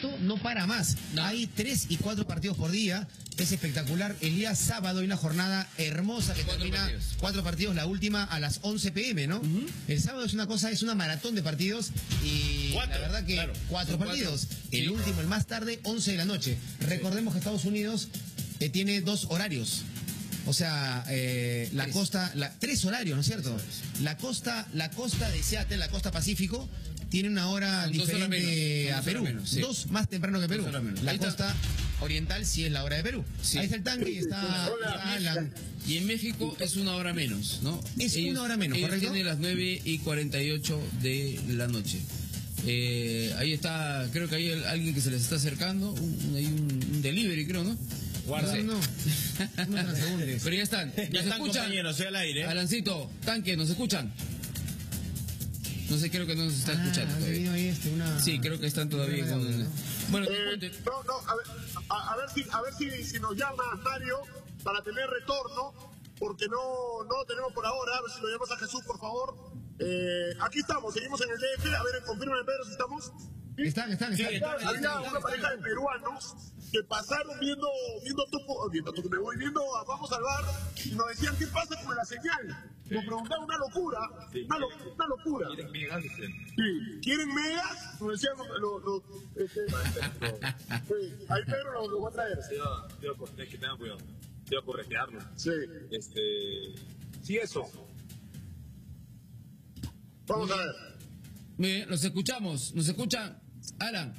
esto no para más. No. Hay 3 y 4 partidos por día. Es espectacular. El día sábado hay una jornada hermosa que termina 4 partidos, la última a las 11 p.m., ¿no? El sábado es una cosa, es una maratón de partidos y la verdad que 4 partidos. El último, el más tarde, 11 de la noche. Recordemos que Estados Unidos tiene 2 horarios. O sea, la costa, 3 horarios, ¿no es cierto? La costa de Seattle, la costa Pacífico, tiene una hora diferente a Perú. 2 más temprano que Perú. La costa oriental sí es la hora de Perú. Sí. Ahí está el tanque y está Alan. Y en México es una hora menos, ¿no? Es una hora menos, ¿correcto? Tiene las 9:48 de la noche. Ahí está, creo que hay alguien que se les está acercando, hay un delivery, creo, ¿no? Guarda. No. Pero ya están. Ya están, compañeros, al aire. Alancito, tanque, ¿nos escuchan? No sé, creo que no nos están escuchando. Sí, creo que están todavía con... Bueno, a ver si nos llama Mario para tener retorno, porque no lo tenemos por ahora. A ver si lo llamas a Jesús, por favor. Aquí estamos, seguimos en el DF. A ver, confirmen, Pedro, si estamos. Están. Sí, había una pareja de peruanos que pasaron viendo Vamos al Bar y nos decían qué pasa con la señal. Nos preguntaban una locura. ¿Quieren megas? Sí, ¿quieren megas? Nos decían ahí Pedro lo va a traer. Es que tengan cuidado. Te voy a corretearlo. Sí. Sí, eso. Vamos a ver. Bien, los escuchamos. ¿Nos escuchan? Alan.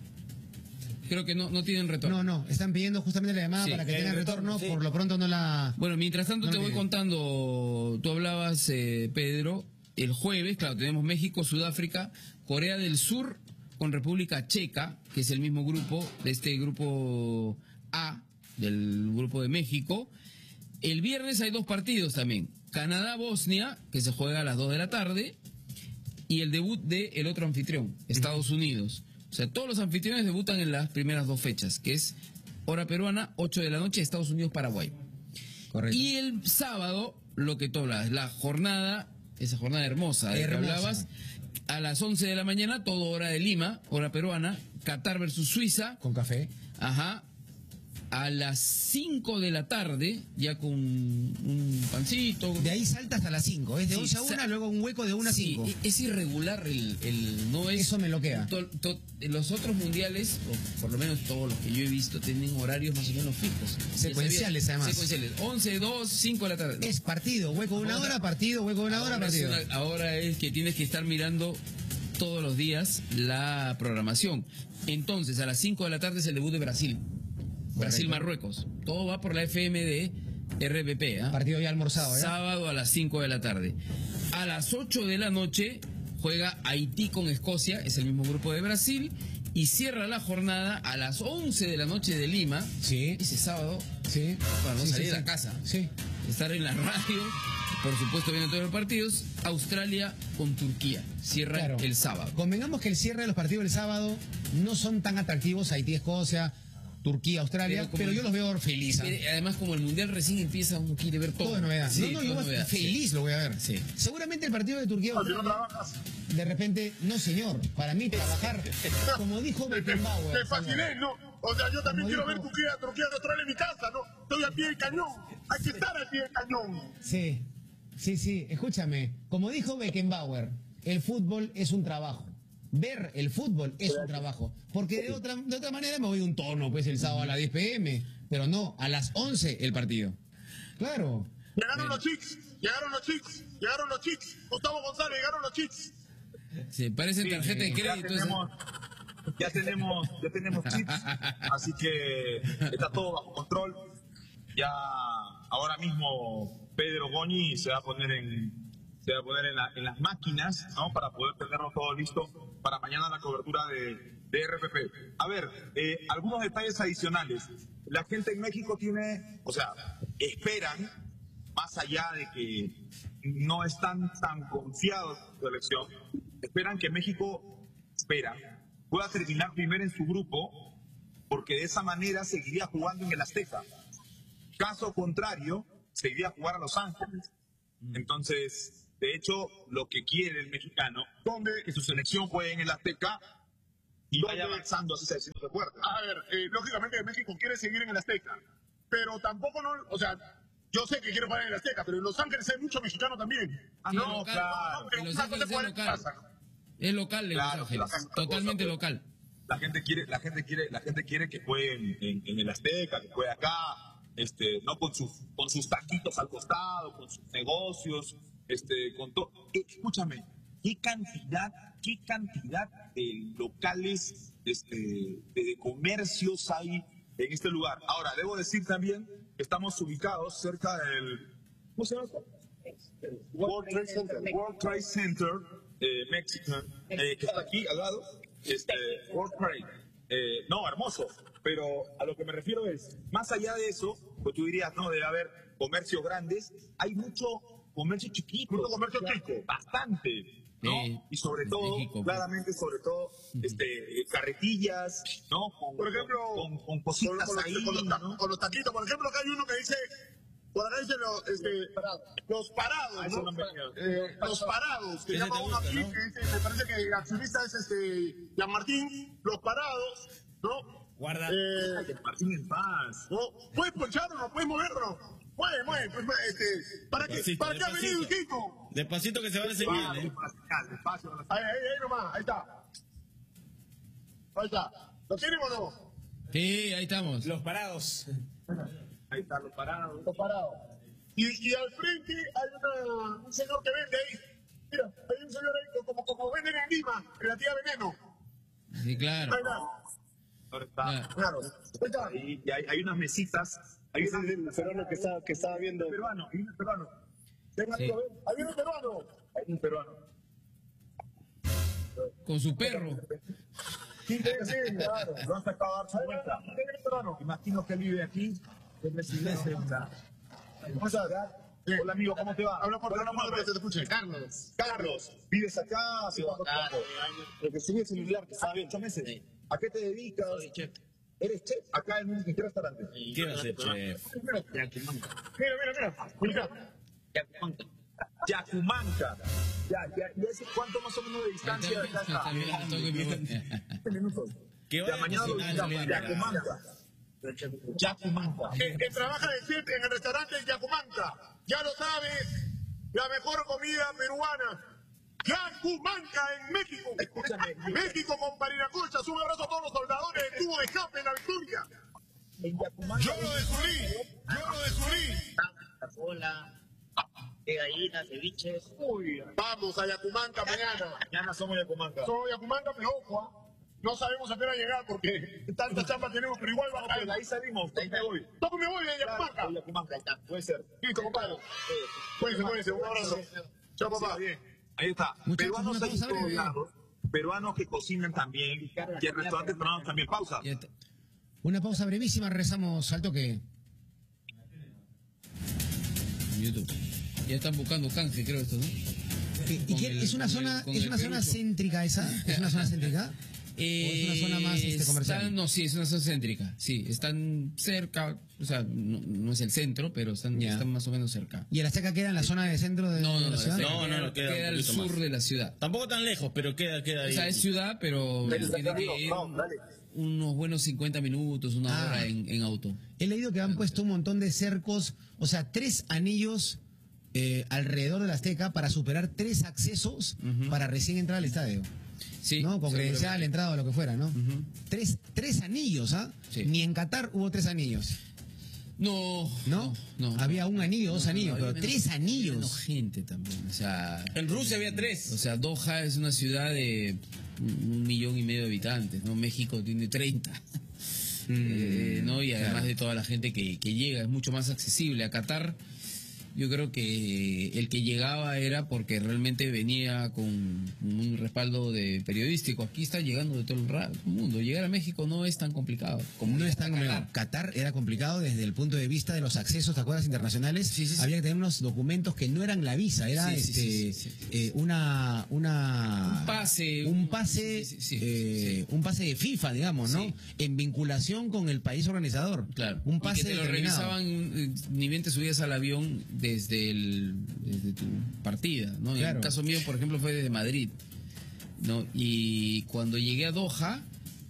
Creo que no tienen retorno. No, están pidiendo justamente la llamada para que tengan retorno. Por lo pronto no la... Bueno, mientras tanto te voy contando, tú hablabas, Pedro, el jueves, claro, tenemos México, Sudáfrica, Corea del Sur con República Checa, que es el mismo grupo, de este grupo A, del grupo de México. El viernes hay 2 partidos también, Canadá-Bosnia, que se juega a las 2 de la tarde, y el debut del otro anfitrión, Estados Unidos. O sea, todos los anfitriones debutan en las primeras 2 fechas, que es hora peruana, 8 de la noche, Estados Unidos-Paraguay. Correcto. Y el sábado, lo que tú hablabas, la jornada, esa jornada hermosa de que hablabas, a las 11 de la mañana, todo hora de Lima, hora peruana, Qatar versus Suiza. Con café. Ajá. A las 5 de la tarde, ya con un pancito. De ahí salta hasta las 5. Es de 11 a 1, luego un hueco de 1 a 5. Sí, es irregular no es... Eso me bloquea. Los otros mundiales, o por lo menos todos los que yo he visto, tienen horarios más o menos fijos. Secuenciales, además. Secuenciales. 11, 2, 5 de la tarde. Es partido, hueco de 1 hora, partido, hueco de 1 hora, partido. Ahora es que tienes que estar mirando todos los días la programación. Entonces, a las 5 de la tarde es el debut de Brasil. Brasil-Marruecos. Todo va por la FM de RPP. Partido ya almorzado, Sábado a las 5 de la tarde. A las 8 de la noche juega Haití con Escocia, es el mismo grupo de Brasil, y cierra la jornada a las 11 de la noche de Lima. Sí. Ese sábado. Sí. Para no salir de la casa. Sí. Estar en la radio, por supuesto viendo todos los partidos. Australia con Turquía. Cierra el sábado. Convengamos que el cierre de los partidos del sábado no son tan atractivos. Haití, Escocia, Turquía, Australia, pero yo los veo felices. Además, como el mundial recién empieza, uno quiere ver todo. Todo es novedad. Sí, yo feliz lo voy a ver. Sí. Seguramente el partido de Turquía, de repente, no señor, para mí trabajar, como dijo Beckenbauer. Te fasciné, ¿no? O sea, yo también quiero ver Turquía Australia en mi casa, ¿no? Estoy al pie del cañón, hay que estar al pie del cañón. Sí, escúchame, como dijo Beckenbauer, el fútbol es un trabajo. Ver el fútbol es un trabajo, porque de otra manera me voy un tono, pues el sábado a las 10 p.m., pero no, a las 11 el partido. Claro. Llegaron los chicks. Gustavo González, llegaron los chicks. Sí, parecen tarjeta de crédito. Ya tenemos chicks, así que está todo bajo control. Ya ahora mismo Pedro Goñi se va a poner en las máquinas, ¿no? Para poder tenerlo todo listo para mañana la cobertura de RPP. A ver, algunos detalles adicionales. La gente en México esperan, más allá de que no están tan confiados en su elección, esperan que México pueda terminar primero en su grupo, porque de esa manera seguiría jugando en el Azteca. Caso contrario, seguiría a jugar a Los Ángeles. Entonces, de hecho, lo que quiere el mexicano, que su selección juegue en el Azteca y vaya avanzando así se haciendo fuerte. A ver, lógicamente México quiere seguir en el Azteca, pero tampoco no, o sea, yo sé que quiere jugar en el Azteca, pero en Los Ángeles hay mucho mexicano también. Sí, no, local. claro. En Los Ángeles es local. Es local en Claro, Los Ángeles, claro, totalmente cosa, local. La gente quiere que juegue en el Azteca, que juegue acá, no con sus taquitos al costado, con sus negocios, con todo. Escúchame, qué cantidad de locales, de comercios hay en este lugar. Ahora, debo decir también que estamos ubicados cerca del, ¿cómo se llama? World Trade Center, Mexican, que está aquí al lado. World Trade. No, hermoso. Pero a lo que me refiero es, más allá de eso, pues tú dirías, no, debe haber comercios grandes, hay mucho comercio chiquito. Mucho comercio chico. Bastante. ¿no? Sí, Y sobre todo, México, pues. claramente, sobre todo, carretillas, ¿no? Por ejemplo, con cositas ahí, ¿no? con los taquitos. Por ejemplo, acá hay uno que dice, por acá dice los parados, Ah, ¿no? eso no me veo. Los parados, que Ese llama te uno gusta, aquí, ¿no? que dice, me parece que el accionista es Jean Martín, los parados, ¿no? Guarda. Martín en paz. ¿No? ¿Puedes ponchar o no puedes moverlo? Mueve, pues, ¿para qué Despacito, ha venido despacito. Kiko? Despacito que se va a hacer bien, ¿eh? Despacio. Ahí nomás, ahí está. Ahí está. ¿Lo tienen o no? Sí, ahí estamos. Los parados. Ahí están los parados. Los parados. Y al frente hay un señor que vende ahí. Mira, hay un señor ahí como venden en Lima, en la tía Veneno. Sí, claro. Ahí está. Ahora está. Claro. Ahí está. Y hay unas mesitas. Hay Ese es el peruano que estaba viendo. peruano. Hay un peruano. Venga, Sí. amigo, ven. Ahí viene un peruano. Hay un peruano. Con su perro. Sí, claro. Lo han sacado a dar su Ahí vuelta. viene un peruano. Imagino que él vive aquí. Es residente. ¿Cómo estás? Hola, amigo, ¿cómo te va? Habla por teléfono que se te escuche. Carlos, ¿vives acá? ¿Hace cuánto tiempo? Lo que sigue el celular que estaba viendo. 8 meses. ¿A qué te dedicas? ¿Eres chef? Acá en un restaurante. ¿Qué va a ser, chef? Mira. Yacumanca. ¿Y ese cuánto más o menos de distancia de acá está? Está bien, al toque me voy. 20 minutos. Que Ya vaya mañana lo cocinando visitamos. bien, Yacumanca. Yacumanca. Que trabaja de chef en el restaurante Yacumanca. Ya lo sabes, la mejor comida peruana. Yacumanca en México. Escúchame. México con Parinacochas. Un abrazo a todos los soldadores de tubo de escape en la victoria. En Yacumanca. Yo lo descubrí. Hola, de gallinas, ceviches. Vamos a Yacumanca mañana. Mañana somos Yacumanca. Soy Yacumanca, pero ojo, no sabemos a qué hora llegar porque tanta chamba tenemos, pero igual va a caer. Ahí salimos. Ahí me voy. ¿Cómo me voy de Yacumanca? Yacumanca. Puede ser. Listo, compadre. Cuídense, un abrazo. Chao, papá. Bien. Ahí está. Muchachos, Peruanos una hay pausa en todos breve. lados. Peruanos que cocinan también. Y el restaurante peruano también. Pausa. Ya está. Una pausa brevísima, regresamos al toque. YouTube. Ya están buscando canje, creo esto, ¿no? ¿Y qué, es una zona, es una zona céntrica esa? ¿Es una zona céntrica? ¿O es una zona más comercial? No, sí, es una zona céntrica. Sí, están cerca, o sea, no es el centro, pero están más o menos cerca. ¿Y el Azteca queda en la zona de centro de la ciudad? No, queda un al poquito sur más. de la ciudad. Tampoco tan lejos, pero queda O ahí. sea, es ciudad, pero tiene que ir unos buenos 50 minutos, una hora en auto. He leído que han puesto un montón de cercos, o sea, 3 anillos alrededor del Azteca para superar 3 accesos para recién entrar al estadio. Sí, ¿No? Con credencial, seguramente. entrada o lo que fuera, ¿no? Tres anillos, ¿ah? Sí. Ni en Qatar hubo 3 anillos. No. Había un anillo, 2 anillos, pero había 3 menos anillos. gente también, o sea... En Rusia había 3. O sea, Doha es una ciudad de 1,5 millones de habitantes, ¿no? México tiene 30. ¿No? Y además de toda la gente que llega, es mucho más accesible. A Qatar, yo creo que el que llegaba era porque realmente venía con un respaldo periodístico. Aquí está llegando de todo el mundo. Llegar a México no es tan complicado. Como No es llegar tan a complicado. Qatar era complicado desde el punto de vista de los accesos, ¿te acuerdas? Internacionales. Sí. Había que tener unos documentos que no eran la visa, era Sí. una Un pase. un pase Sí. un pase de FIFA, digamos, ¿no? Sí. En vinculación con el país organizador. Claro. Un Y pase que te lo determinado. revisaban ni bien te subías al avión desde tu partida, ¿no? Claro. En el caso mío, por ejemplo, fue desde Madrid, ¿no? Y cuando llegué a Doha,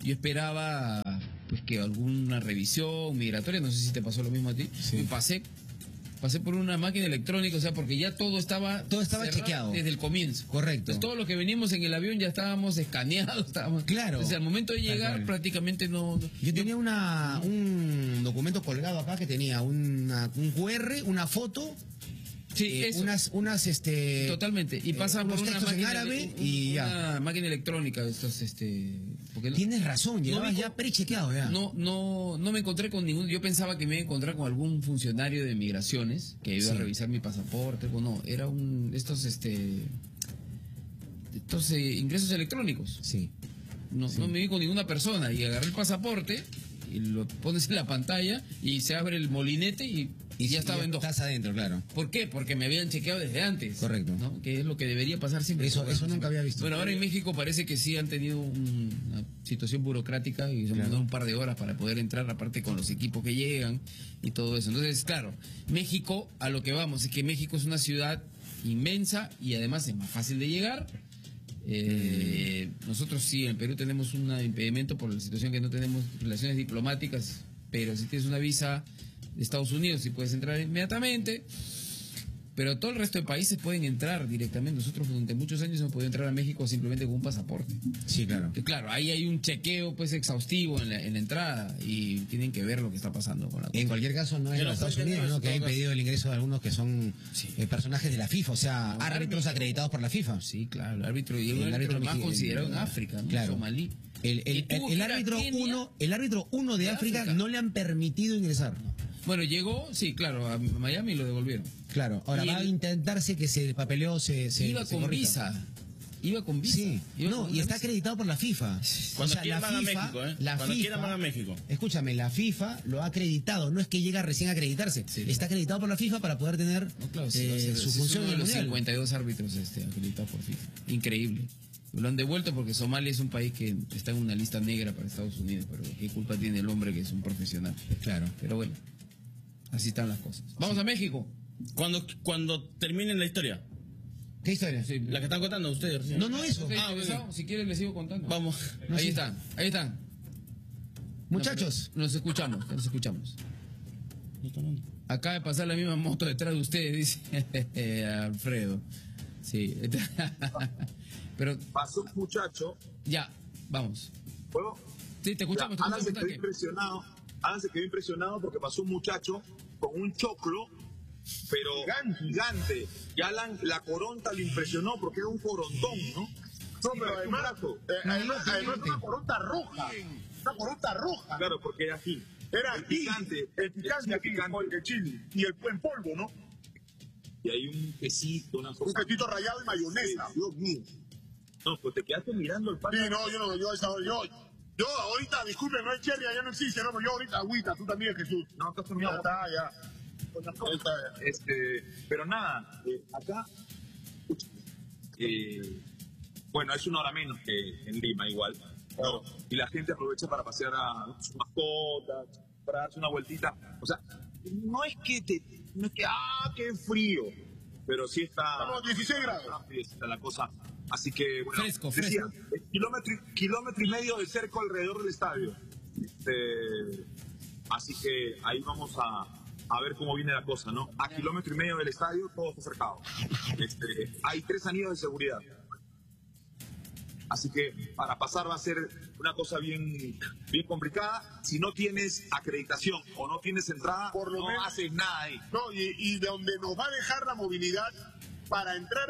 yo esperaba pues que alguna revisión migratoria, no sé si te pasó lo mismo a ti. Sí. Y pasé por una máquina electrónica, o sea, porque ya todo estaba cerrado chequeado desde el comienzo. Correcto. Entonces, todo lo que venimos en el avión ya estábamos escaneados, Claro. Entonces, al momento de Tal llegar, cual. prácticamente no. Yo tenía un documento colgado acá que tenía un QR, una foto, Sí, eso. unas Totalmente. Y pasa unos por una textos en máquina, árabe y ya. una máquina electrónica. Porque Tienes razón, llegabas vi ya prechequeado ya. no me encontré con ningún. Yo pensaba que me iba a encontrar con algún funcionario de migraciones que iba a Sí. revisar mi pasaporte. O no, era estos ingresos electrónicos. Sí. No me vi con ninguna persona y agarré el pasaporte y lo pones en la pantalla y se abre el molinete y ya estaba en dos. Estás adentro, claro. ¿Por qué? Porque me habían chequeado desde antes. Correcto. ¿No? Que es lo que debería pasar siempre. Eso nunca había visto. Bueno, ahora en México parece que sí han tenido una situación burocrática y se han mandado un par de horas para poder entrar, aparte con los equipos que llegan y todo eso. Entonces, claro, México, a lo que vamos, es que México es una ciudad inmensa y además es más fácil de llegar. Nosotros sí, en Perú tenemos un impedimento por la situación que no tenemos relaciones diplomáticas, pero si tienes una visa de Estados Unidos sí puedes entrar inmediatamente, pero todo el resto de países pueden entrar directamente. Nosotros durante muchos años hemos podido entrar a México simplemente con un pasaporte. Sí, claro. Que claro, ahí hay un chequeo pues exhaustivo en la entrada y tienen que ver lo que está pasando con la En cualquier caso, no es en Yo no los Estados sé, Unidos, no, ¿no? Que ha todo impedido el ingreso de algunos que son personajes de la FIFA, o sea, árbitros acreditados por la FIFA. Sí, claro, el árbitro y El el árbitro más mexi- considerado en África, ¿no? Claro. Somalí. El Y tuvo que ir a árbitro Kenia. el árbitro 1 de De África África. no le han permitido ingresar. Bueno, llegó, sí, claro, a Miami y lo devolvieron. Claro, ahora Y va a el- intentarse que se papeleó se Iba se con corrija. visa. Iba con visa. Sí, Iba no, con y una está visa. acreditado por la FIFA. Cuando quieran van a México, ¿eh? La Cuando FIFA, quieran van a México. Escúchame, la FIFA lo ha acreditado, no es que llega recién a acreditarse, Sí. está acreditado por la FIFA para poder tener No, claro, sí, va a ser- su sí, función es en uno el de los mundial. 52 árbitros acreditados por FIFA. Increíble. Lo han devuelto porque Somalia es un país que está en una lista negra para Estados Unidos, pero qué culpa tiene el hombre que es un profesional. Claro. Pero bueno, así están las cosas. Vamos a México. Cuando terminen la historia. ¿Qué historia? La que están contando ustedes recién. No, eso. ¿Está Ah, interesado? Si quieres les sigo contando. Vamos. No, ahí sí. están, ahí están. Muchachos, No, pero nos escuchamos. Acaba de pasar la misma moto detrás de ustedes, dice Alfredo. Sí. Pero Pasó un muchacho, ya, vamos. ¿puedo? Sí, te escuchamos, te Alan se escuchamos. quedó impresionado. Alan se quedó impresionado porque pasó un muchacho con un choclo, pero gigante. Y Alan, la coronta le impresionó porque era un corontón, ¿no? No, pero además, además una coronta roja. Una coronta roja. Claro, porque era aquí. Era el aquí, picante. el picante aquí, el chile. Y el en polvo, ¿no? Y hay un quesito, una Un cosa. quesito rallado y mayonesa. Dios mío. No, pues te quedaste mirando el Sí, pan. no, yo ahorita, disculpe, no hay cherry, allá no existe, no, pero yo ahorita agüita, tú también, Jesús. No, estás Ya terminado. está, ya. Ahí está, ya. Pero nada, acá, bueno, es una hora menos que en Lima igual, ¿no? Y la gente aprovecha para pasear a sus mascotas, para darse una vueltita. O sea, no es que qué frío, pero sí está... Estamos a 16 grados. Sí, está la cosa. Así que, bueno, Fresco, decía, kilómetro y medio de cerco alrededor del estadio. Así que ahí vamos a ver cómo viene la cosa, ¿no? A kilómetro y medio del estadio, todo está cercado. Hay 3 anillos de seguridad. Así que para pasar va a ser una cosa bien complicada. Si no tienes acreditación o no tienes entrada, Por lo no menos- haces nada ahí. No, y de donde nos va a dejar la movilidad para entrar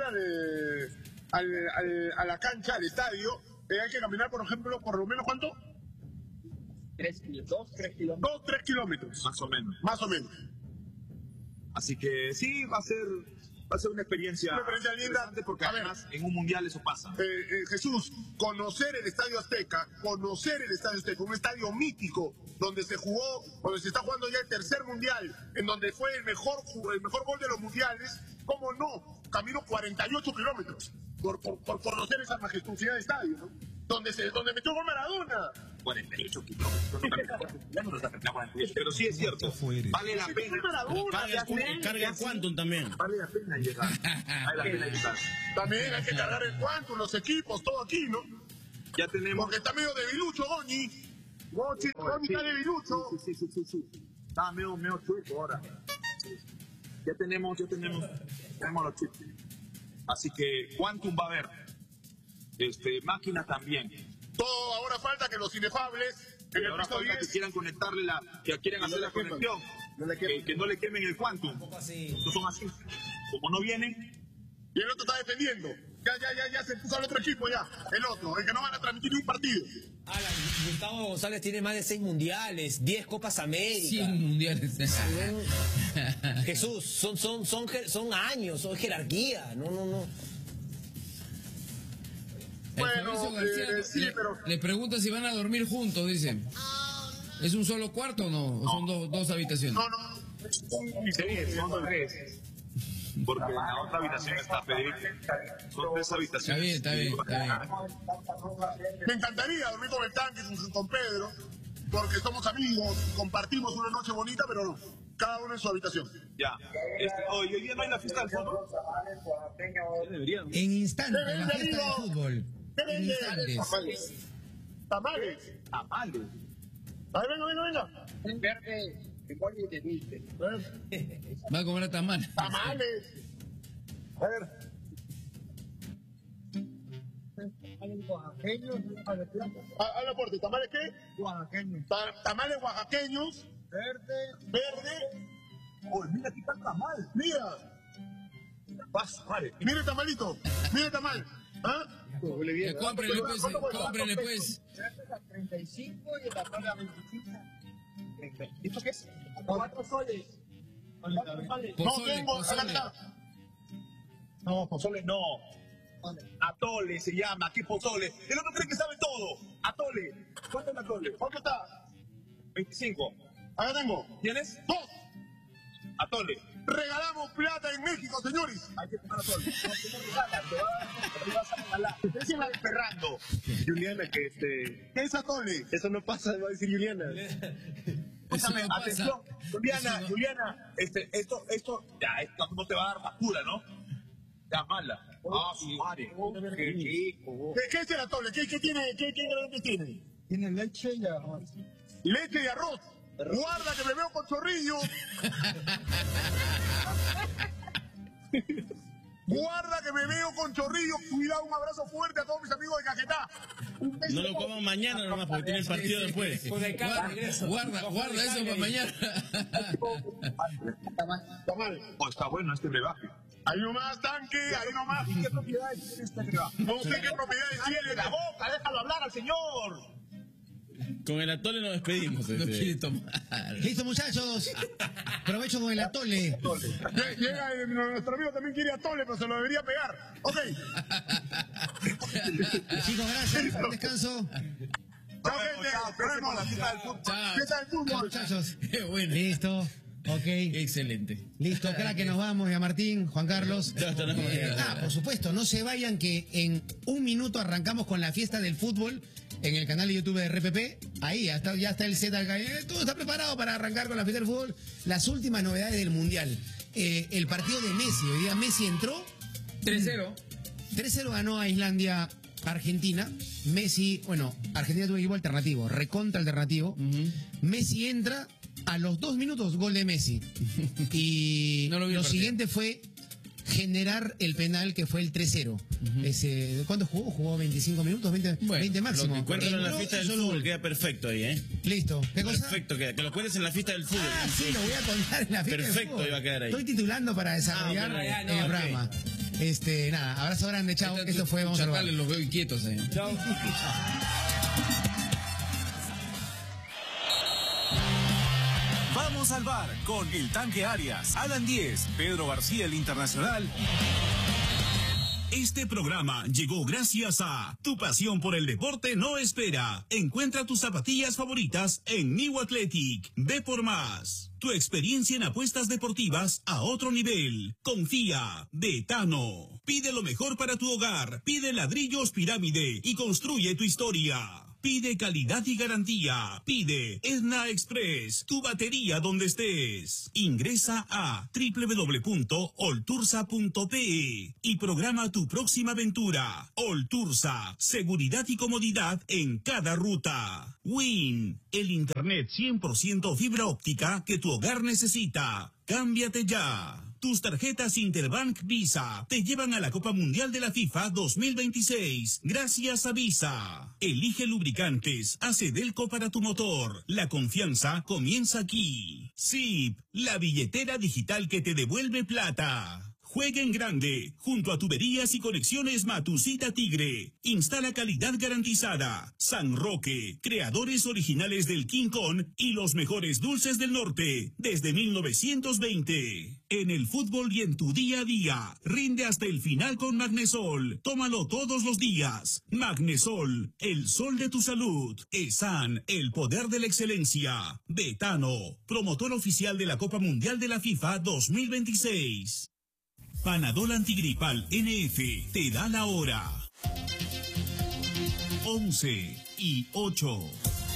a la cancha, al estadio, hay que caminar, por ejemplo, por lo menos, ¿cuánto? 3 kilómetros. 2-3 kilómetros, Más o menos. más o menos. Así que sí, va a ser una experiencia, Una experiencia linda. interesante porque A ver. además en un mundial eso pasa. Jesús, conocer el Estadio Azteca, un estadio mítico, donde se jugó, donde se está jugando ya el tercer mundial, en donde fue el mejor gol de los mundiales, ¿cómo no? Camino 48 kilómetros por conocer esa majestuosidad de estadio, ¿no? Donde metió gol Maradona. 48 kilómetros. Pero sí es cierto, vale la pena. Carga el Quantum también. Vale la pena llegar. Vale la pena llegar. También hay que cargar el cuanto, los equipos, todo aquí, ¿no? Ya tenemos... Porque está medio debilucho, Goñi. Goñi está debilucho. Sí. Está medio chueco ahora. Ya tenemos los chips. Así que Quantum va a haber. Máquina también. Todo ahora falta que los inefables en el Ahora piso falta 10 que quieran conectarle que quieran hacer la conexión. Que no le quemen el Quantum. No son así. Como no vienen. Y el otro está defendiendo. Ya se puso al otro equipo ya. El otro, el que no van a transmitir un partido. Alan, Gustavo González tiene más de 6 mundiales, 10 Copas América. 100 mundiales. Jesús, son años, son jerarquía. No. Bueno, García sí, pero... le pregunta si van a dormir juntos, dice. ¿Es un solo cuarto o no? ¿O son dos habitaciones? No. Son 3. Porque en la otra habitación está Federico. Son 3 habitaciones. Está bien. Me encantaría dormir con el tanque, con Pedro, porque somos amigos, compartimos una noche bonita, pero no. Cada uno en su habitación. Ya. Hoy día no hay la fiesta del fútbol. En instantes, la fiesta del fútbol. En instantes. Tamales. A ver, venga. Verde, que Goñi te dice. Va a comer tamales. Tamales. A ver. Oaxaqueños, Habla fuerte. ¿Tamales qué? oaxaqueños. Tamales oaxaqueños. Verde. Oye, mira aquí está el tamal. Mira. Mira el tamalito. Mira el tamal. ¿Ah? Cómprele pues. A 35 y el tamal a 25. ¿Esto qué es? 4 soles. No tengo. No, pozole no. Atole se llama. ¿Qué pozole? El otro cree que sabe todo. Atole. ¿Cuánto es el atole? ¿Cuánto está? 25. Acá tengo. ¿Tienes? 2. Atole. Regalamos plata en México, señores. Hay que tomar atole. No, tú no regalas, te vas a regalar. Te siguen esperando. Juliana, ¿Qué es atole? eso no pasa, va a decir Juliana. Escúchame, Eso no atención. pasa. Juliana, esto, ya, esto no te va a dar factura, ¿no? Ya, mala. Su madre. Qué rico. ¿Qué es el atole? ¿Qué ingredientes tiene? Tiene leche y arroz. Leche y arroz. Guarda que me veo con chorrillo. Guarda que me veo con chorrillo. Cuidado, un abrazo fuerte a todos mis amigos de Caquetá. No lo coman mañana nomás porque tiene el partido después. Guarda eso para mañana. Tamal. Oh, está bueno este brebaje. Ahí nomás, tanque, ahí nomás. ¿Qué propiedades tiene este brebaje? No sé qué propiedades tiene. ¡Cállate la boca! ¡Déjalo hablar al señor! Con el atole nos despedimos. No quiere tomar. Listo, muchachos. Provecho con el atole. Llega nuestro amigo también quiere atole, pero se lo debería pegar. Ok. Chicos, gracias. Buen descanso. Chao, gente. Nos vemos. La fiesta del fútbol. Fiesta del Chao, fútbol. muchachos. Qué bueno. Listo. Ok. Excelente. Listo, crack, que nos vamos. Ya Martín, Juan Carlos. Por supuesto, no se vayan que en un minuto arrancamos con la fiesta del fútbol en el canal de YouTube de RPP. Ahí ya está el set acá. Todo está preparado para arrancar con la fiesta del fútbol. Las últimas novedades del Mundial. El partido de Messi. Hoy día Messi entró. 3-0. 3-0 ganó a Islandia Argentina. Messi, bueno, Argentina tuvo equipo alternativo, recontra alternativo. Messi entra a los 2 minutos, gol de Messi. Y No lo vi el lo partido. siguiente fue generar el penal que fue el 3-0. ¿Cuánto jugó? Jugó 25 minutos, 20 máximo. Lo que cuentan en la Entró fiesta y del solo fútbol gol. queda perfecto ahí, ¿eh? Listo. ¿Qué cosa? Perfecto queda. Que lo cuentes en la fiesta del fútbol. Ah, sí, lo voy a contar en la fiesta del Perfecto fútbol. iba a quedar ahí. Estoy titulando para desarrollar bueno, ya, en no, el ok. programa. Nada, abrazo grande, chao. Esto fue, vamos a Chacales probar. los veo inquietos ahí. Chao. Vamos al bar con el Tanque Arias, Alan 10, Pedro García el Internacional. Este programa llegó gracias a Tu pasión por el deporte no espera. Encuentra tus zapatillas favoritas en New Athletic. Ve por más. Tu experiencia en apuestas deportivas a otro nivel. Confía. De Tano. Pide lo mejor para tu hogar. Pide ladrillos pirámide y construye tu historia. Pide calidad y garantía. Pide Edna Express, tu batería donde estés. Ingresa a www.oltursa.pe y programa tu próxima aventura. Oltursa, seguridad y comodidad en cada ruta. Win, el internet 100% fibra óptica que tu hogar necesita. Cámbiate ya. Tus tarjetas Interbank Visa te llevan a la Copa Mundial de la FIFA 2026, gracias a Visa. Elige lubricantes, hace Delco para tu motor. La confianza comienza aquí. SIP, la billetera digital que te devuelve plata. Juega en grande, junto a Tuberías y Conexiones Matusita Tigre. Instala calidad garantizada. San Roque, creadores originales del King Kong y los mejores dulces del norte, desde 1920. En el fútbol y en tu día a día, rinde hasta el final con Magnesol. Tómalo todos los días. Magnesol, el sol de tu salud. ESAN, el poder de la excelencia. Betano, promotor oficial de la Copa Mundial de la FIFA 2026. Panadol Antigripal NF te da la hora. 11:08.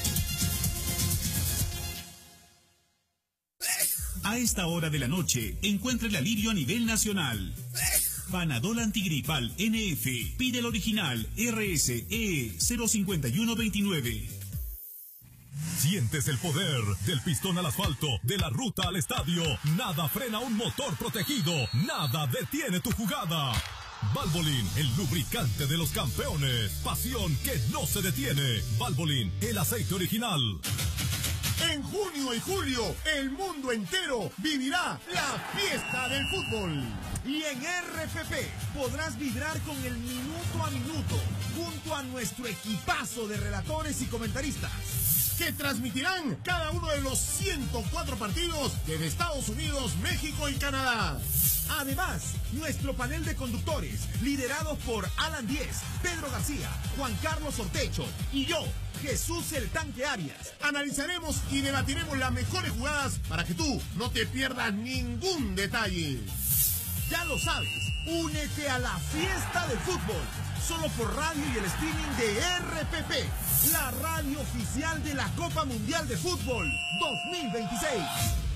A esta hora de la noche, encuentra el alivio a nivel nacional. Panadol Antigripal NF. Pide el original RSE 05129. Sientes el poder del pistón al asfalto, de la ruta al estadio. Nada frena un motor protegido. Nada detiene tu jugada. Valvoline, el lubricante de los campeones. Pasión que no se detiene. Valvoline, el aceite original. En junio y julio, el mundo entero vivirá la fiesta del fútbol. Y en RPP podrás vibrar con el minuto a minuto, junto a nuestro equipazo de relatores y comentaristas, que transmitirán cada uno de los 104 partidos desde Estados Unidos, México y Canadá. Además, nuestro panel de conductores, liderados por Alan Díez, Pedro García, Juan Carlos Ortecho y yo, Jesús el Tanque Arias, analizaremos y debatiremos las mejores jugadas para que tú no te pierdas ningún detalle. Ya lo sabes, únete a la fiesta del fútbol, solo por radio y el streaming de RPP, la radio oficial de la Copa Mundial de Fútbol 2026.